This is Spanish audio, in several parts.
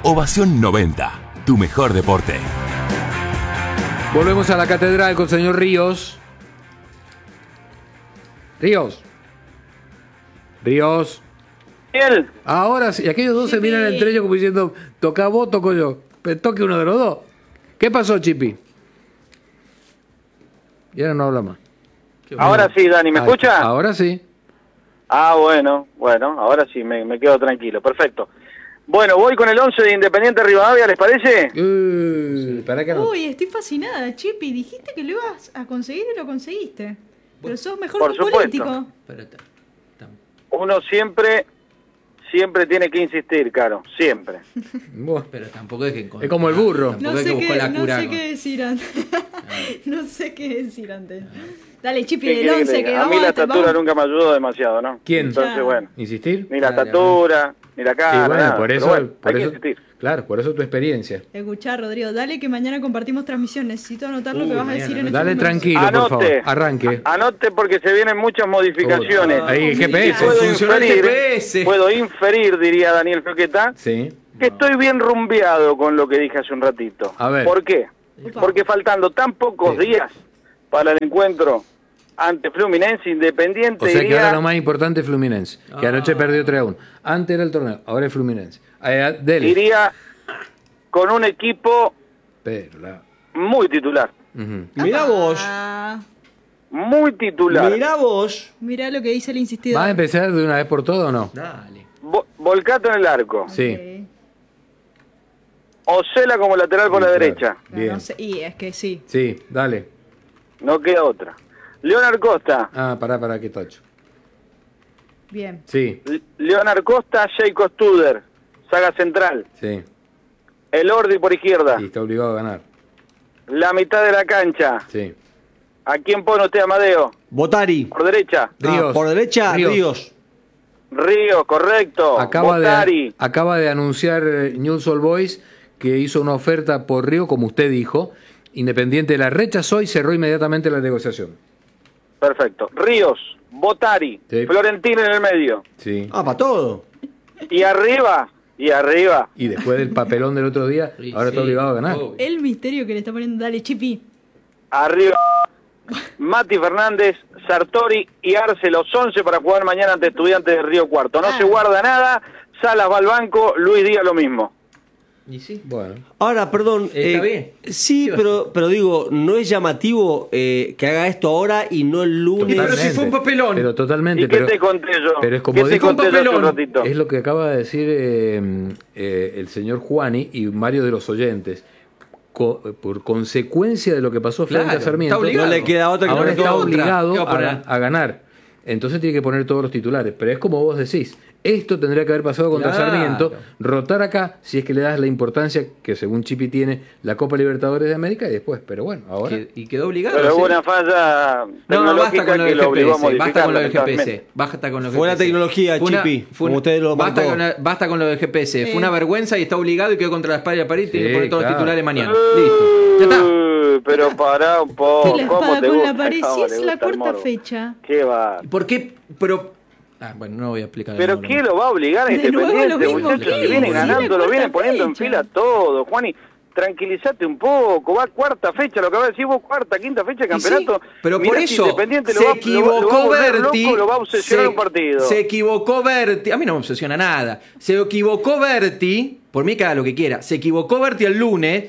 Ovación 90, tu mejor deporte. Volvemos a la catedral con el señor Ríos. Ríos. Él. Ahora sí, aquellos dos se miran entre ellos como diciendo, toca vos, toco yo. Pero toque uno de los dos. ¿Qué pasó, Chipi? Y ahora no habla más. Ahora sí, Dani, ¿me escucha? Ahora sí. Ah, bueno, ahora sí, me quedo tranquilo, perfecto. Bueno, voy con el 11 de Independiente Rivadavia, ¿les parece? Para que no. Uy, estoy fascinada, Chipi. Dijiste que lo ibas a conseguir y lo conseguiste. Pero sos mejor Por que un supuesto. político. Uno siempre tiene que insistir, Caro, siempre. Pero tampoco es que... Es como el burro. Tampoco No es que sé, buscó la cura. no sé qué decir antes. No sé qué decir antes. Dale, Chipi, ¿Qué el quiere 11 que que diga? A vamos mí la a... estatura nunca me ayudó demasiado, ¿no? ¿Quién? Entonces, bueno, ¿Insistir? ni la Dale, estatura, ni la cara, Y bueno, nada. por Pero eso, bueno, por hay que eso, insistir. claro, por eso tu experiencia. Escuchá, Rodrigo, dale que mañana compartimos transmisión. Necesito anotar lo que vas a decir en este Dale momento. tranquilo, por favor. Arranque. Anote porque se vienen muchas modificaciones. Ahí, el GPS. GPS. Puedo inferir, diría Daniel Floqueta, Sí. que estoy bien rumbeado con lo que dije hace un ratito. A ver. ¿Por qué? Porque faltando tan pocos días para el encuentro ante Fluminense, Independiente O sea que diría... ahora lo más importante es Fluminense, que anoche perdió 3-1. Antes era el torneo, ahora es Fluminense. Dele. Iría con un equipo Pero muy titular. Mirá vos. Muy titular. Mirá vos. Mirá lo que dice el insistidor. ¿Va a empezar de una vez por todo o no? Dale. Volcato en el arco. Sí. Ocela como lateral por la derecha. Bien. No sé, y es que sí. Sí, dale. No queda otra. Leonard Costa. Ah, pará, que tocho. Bien. Sí, Leonard Costa, Jacob Studer. Saga central. sí. El Ordi por izquierda. Y está obligado a ganar. La mitad de la cancha. Sí. ¿A quién pone usted, Amadeo? Botari. Por derecha. Ríos. Por derecha, Ríos. Ríos, correcto. Botari. Acaba de anunciar News All Boys que hizo una oferta por Río, como usted dijo. Independiente la rechazó y cerró inmediatamente la negociación. Perfecto. Ríos, Botari, Sí. Florentín en el medio. Sí. Ah, para todo. Y arriba. Y después del papelón del otro día, ahora está obligado a ganar. El misterio que le está poniendo. Dale, Chipi. Arriba. Mati Fernández, Sartori y Arce, los 11 para jugar mañana ante Estudiantes de Río Cuarto. No se guarda nada. Salas va al banco, Luis Díaz lo mismo. ¿Y sí? Bueno. Ahora, perdón. Está bien. Sí, pero digo, no es llamativo que haga esto ahora y no el lunes. Pero si fue un papelón. Pero totalmente. ¿Y qué pero, te conté yo? pero es como ¿Qué te dijo, conté yo hace un ratito? es lo que acaba de decir el señor Juani y varios de los oyentes. Por consecuencia de lo que pasó frente Claro, a Sarmiento, está obligado. No le queda otra que ahora poner está otra. obligado ¿Qué va a poner? a ganar. Entonces tiene que poner todos los titulares. Pero es como vos decís, esto tendría que haber pasado contra Claro. Sarmiento, rotar acá, si es que le das la importancia que según Chipi tiene la Copa Libertadores de América y después. Pero bueno, ahora... Y quedó obligado. Pero sí. hubo una falla No, basta tecnológica con lo que del lo obligó a GPS. Basta modificar. con lo del lamentablemente. GPS. Basta con lo del Fue la GPS. tecnología, Chipi, como usted lo basta marcó. basta con lo del GPS. Fue una vergüenza y está obligado y quedó contra la espalda de París. Tiene que Sí, poner todos los claro. titulares mañana. Listo. Ya está. Pero pará un poco. ¿Qué la ¿Cómo espada te con gusta? la pared? ¿Cómo Si te es la gusta el cuarta morbo? fecha. ¿Qué va? ¿Por qué? Pero... bueno, no voy a explicar. ¿Pero qué lo va a obligar a De nuevo Independiente, lo mismo, muchachos? ¿qué? Si viene Sí, ganando, la lo viene cuarta poniendo en fecha. fila todo, Juani. Tranquilízate un poco, va cuarta fecha, lo que va a decir vos, cuarta, quinta fecha de Y sí, campeonato. pero Mirá por si eso Independiente se lo va a equivocó volver Berti. loco, lo va a obsesionar un partido. Se equivocó Berti. A mí no me obsesiona nada. Se equivocó Berti. Por mí que haga lo que quiera. Se equivocó Berti el lunes.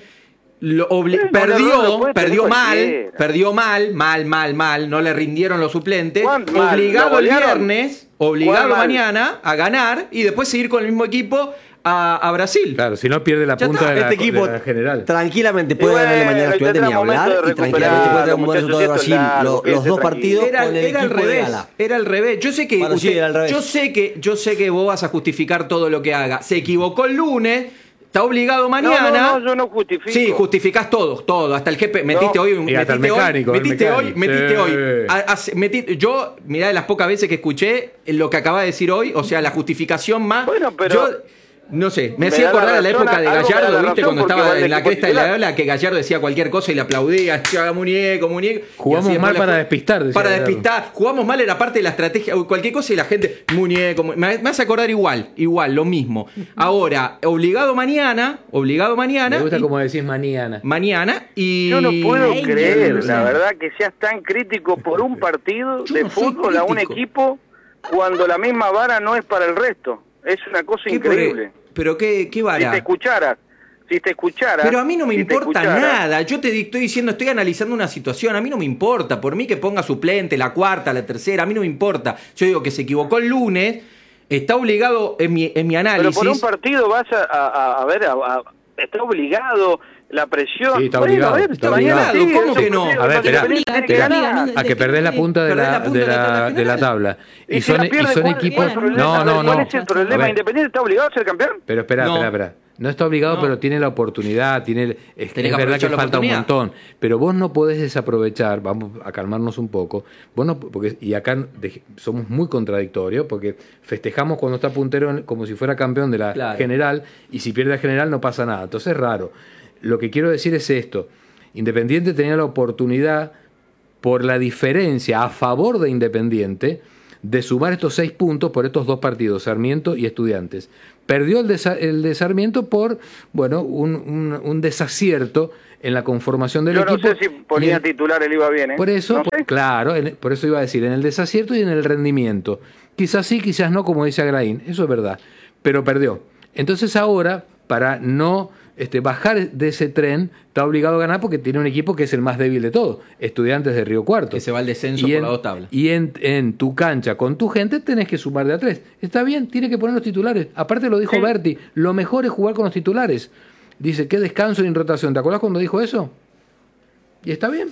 Perdió mal. No le rindieron los suplentes. ¿Cuán mal? Obligado ¿Lo el golearon? viernes. Obligado ¿Cuán mal? mañana a ganar. Y después seguir con el mismo equipo a Brasil. Claro, si no pierde la Ya punta está. de la, Este equipo de la general. tranquilamente puede Y ganarle bueno, mañana a y Estudiantes tendrá ni hablar momento de y tranquilamente puede dar un buen recuperarlo, resultado de Brasil. muchachos, esto es largo, Los dos quédese partidos Era con el al equipo de revés. Gala. Era al revés. Yo sé que Bueno, sí, era al revés. yo sé que vos vas a justificar todo lo que haga. Se equivocó el lunes. Está obligado mañana. No, yo no justifico. Sí, justificás todo, hasta el GP. Metiste No. hoy, Y hasta el mecánico, metiste hoy. Sí. Yo, mirá de las pocas veces que escuché lo que acaba de decir hoy, o sea, la justificación más. Bueno, pero yo No sé, me Me hacía da la acordar a la razón, época de algo me da Gallardo, la ¿viste? razón Cuando porque estaba va el en la equipo cresta de la titular. ola, que Gallardo decía cualquier cosa y le aplaudía, "Chaga, muñeco, muñeco". Jugamos Y así mal después para despistar, decía Para Gallardo. despistar. Jugamos mal, era parte de la estrategia, o cualquier cosa y la gente, muñeco. Me hace acordar igual, lo mismo. Ahora, obligado mañana. Me gusta y- como decís mañana. Mañana y. Yo no puedo Ay, creer, Dios. la verdad, que seas tan crítico por un partido Yo de no soy fútbol a un crítico. equipo cuando la misma vara no es para el resto. Es una cosa ¿Qué increíble. Pero qué vara. Si te escuchara. Pero a mí no me si te importa escuchara, nada. Yo te estoy diciendo, estoy analizando una situación. A mí no me importa. Por mí que ponga suplente, la cuarta, la tercera. A mí no me importa. Yo digo que se equivocó el lunes. Está obligado en mi Pero análisis. por un partido vas a ver, está obligado, la presión. Sí, está Bueno, obligado, a ver, está mañana obligado. sí, ¿Cómo es un que no? partido A ver, que espera, Independiente tiene que espera. ganar. A que perdés la punta de Perdés la, la punta de de la la, tabla de la final. tabla. Y si la pierde, son ¿cuál equipos. es el problema? No, A ver, no, ¿cuál no. es el problema? A ver, ¿Independiente está obligado a ser campeón? pero espera, No. espera. No está obligado, No. pero tiene la oportunidad, es Tenés que verdad que aprovechar la falta un oportunidad. montón, pero vos no podés desaprovechar, vamos a calmarnos un poco, vos no, porque, y acá somos muy contradictorios, porque festejamos cuando está puntero como si fuera campeón de la Claro. general, y si pierde la general no pasa nada, entonces es raro. Lo que quiero decir es esto, Independiente tenía la oportunidad, por la diferencia a favor de Independiente, de sumar estos 6 puntos por estos dos partidos, Sarmiento y Estudiantes. Perdió el de Sarmiento por, bueno, un desacierto en la conformación del Yo equipo. no sé si ponía Y en- titular él iba bien, ¿eh? Por eso, No sé. claro, por eso iba a decir, en el desacierto y en el rendimiento. Quizás sí, quizás no, como dice Agraín, eso es verdad, pero perdió. Entonces ahora, para no bajar de ese tren, está obligado a ganar porque tiene un equipo que es el más débil de todos, Estudiantes de Río Cuarto. Que se va al descenso Y por en- las dos tablas. Y en tu cancha, con tu gente, tenés que sumar de a 3. Está bien, tiene que poner los titulares. Aparte lo dijo Sí. Berti, lo mejor es jugar con los titulares. Dice, qué descanso y rotación. ¿Te acuerdas cuando dijo eso? Y está bien.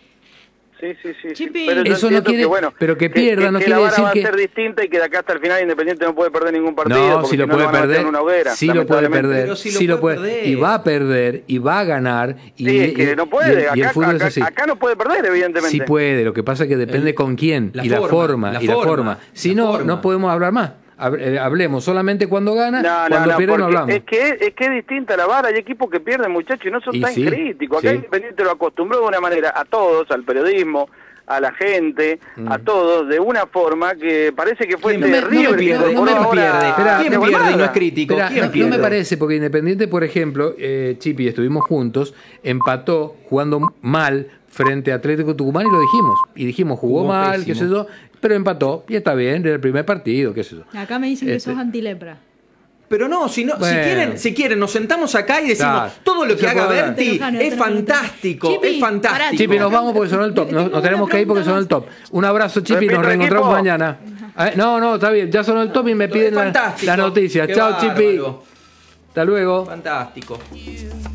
Sí. Chipi. Pero yo Eso no entiendo quiere- bueno, pero que pierda no que quiere la vara decir va que- a ser distinta y que de acá hasta el final Independiente no puede perder ningún partido. No, porque si lo no puede van a meter perder, en una hoguera, sí lo puede lamentablemente. perder, Pero sí sí lo lo puede puede, perder. y va a perder, y va a ganar. Y, Sí, es que no puede. y el Acá, fútbol es así. acá no puede perder, evidentemente. Sí puede, lo que pasa es que depende con quién la y la forma, forma. Si la no, forma. no podemos hablar más. Hablemos solamente cuando gana, cuando pierde no porque hablamos. es que es distinta la vara. Hay equipos que pierden, muchachos, y no son Y tan sí, críticos. Acá sí. Independiente lo acostumbró de una manera a todos, al periodismo, a la gente, a todos, de una forma que parece que fue ¿Quién me terrible. pierde? no me ahora pierde. Espera, ¿Quién de pierde y no Almada. es crítico? Esperá, ¿Quién no pierde? me parece, porque Independiente, por ejemplo, Chipi, estuvimos juntos, empató jugando mal frente a Atlético Tucumán y lo dijimos. Y dijimos, jugó Jugó mal, pésimo. qué sé yo, pero empató y está bien, era el primer partido, qué sé yo. Acá me dicen que Este- sos antilepra. Pero no, si Bueno. quieren, nos sentamos acá y decimos, Claro. todo lo que Se haga puede hablar. Berti Te es enoja, fantástico, Chipi, es fantástico. pará, Chipi, nos vamos porque sonó el top. Nos Tengo tenemos una que ir porque pregunta sonó el top. Un abrazo, Chipi, Repito, nos reencontramos equipo. mañana. No, está bien, ya sonó el top y me Es piden fantástico. las noticias. Qué Chao, Chipi. bárbaro. Hasta luego. Fantástico.